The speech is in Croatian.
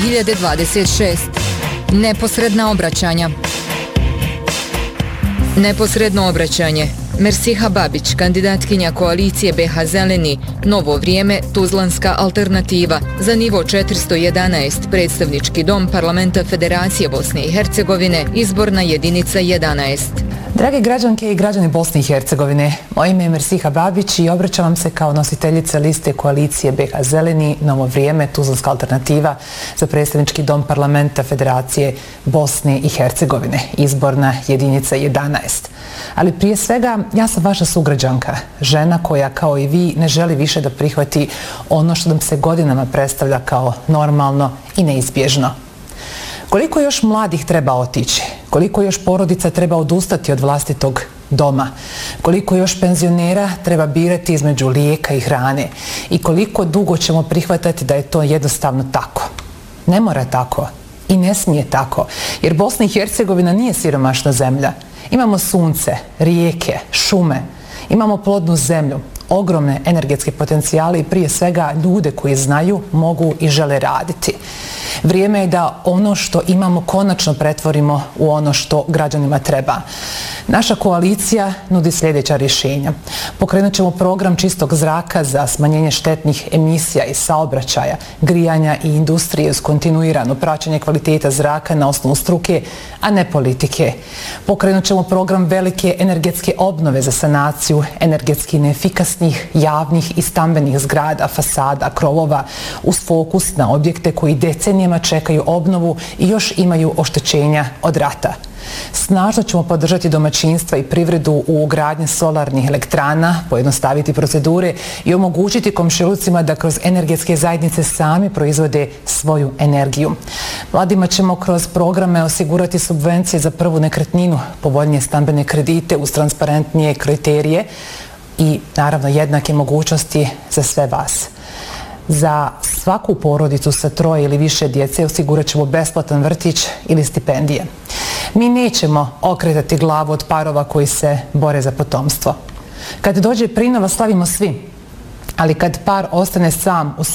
2026. Neposredna obraćanja. Neposredno obraćanje. Mersiha Babić, kandidatkinja koalicije BH Zeleni, Novo vrijeme, Tuzlanska alternativa, za nivo 411, predstavnički dom Parlamenta Federacije Bosne i Hercegovine, izborna jedinica 11. Drage građanke i građani Bosne i Hercegovine, moje ime je Mersiha Babić i obraćam vam se kao nositeljica liste koalicije BH Zeleni, Novo vrijeme, Tuzlanska alternativa za predstavnički dom Parlamenta Federacije Bosne i Hercegovine, izborna jedinica 11. Ali prije svega, ja sam vaša sugrađanka, žena koja kao i vi ne želi više da prihvati ono što nam se godinama predstavlja kao normalno i neizbježno. Koliko još mladih treba otići? Koliko još porodica treba odustati od vlastitog doma? Koliko još penzionera treba birati između lijeka i hrane? I koliko dugo ćemo prihvatati da je to jednostavno tako? Ne mora tako i ne smije tako, jer Bosna i Hercegovina nije siromašna zemlja. Imamo sunce, rijeke, šume, imamo plodnu zemlju, ogromne energetske potencijale i prije svega ljude koji znaju, mogu i žele raditi. Vrijeme je da ono što imamo konačno pretvorimo u ono što građanima treba. Naša koalicija nudi sljedeća rješenja. Pokrenut ćemo program čistog zraka za smanjenje štetnih emisija i saobraćaja, grijanja i industrije uz kontinuirano praćenje kvaliteta zraka na osnovu struke, a ne politike. Pokrenut ćemo program velike energetske obnove za sanaciju energetski neefikasnih javnih i stambenih zgrada, fasada, krovova, uz fokus na objekte koji decenijama čekaju obnovu i još imaju oštećenja od rata. Snažno ćemo podržati domaćinstva i privredu u ugradnji solarnih elektrana, pojednostaviti procedure i omogućiti komšilucima da kroz energetske zajednice sami proizvode svoju energiju. Mladima ćemo kroz programe osigurati subvencije za prvu nekretninu, povoljnije stambene kredite uz transparentnije kriterije i naravno jednake mogućnosti za sve vas. Za svaku porodicu sa 3 ili više djece osigurat ćemo besplatan vrtić ili stipendije. Mi nećemo okretati glavu od parova koji se bore za potomstvo. Kad dođe prinova slavimo svi, ali kad par ostane sam u